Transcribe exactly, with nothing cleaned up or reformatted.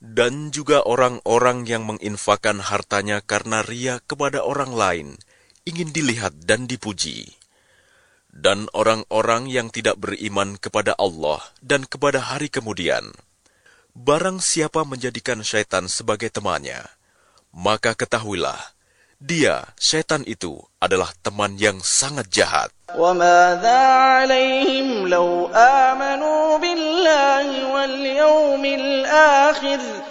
Dan juga orang-orang yang menginfakkan hartanya karena ria kepada orang lain, ingin dilihat dan dipuji. Dan orang-orang yang tidak beriman kepada Allah dan kepada hari kemudian, barang siapa menjadikan syaitan sebagai temannya, maka ketahuilah, dia, syaitan itu, adalah teman yang sangat jahat. وَمَاذَا عَلَيْهِمْ لَوْ آمَنُوا بِاللَّهِ وَالْيَوْمِ الْآخِرِ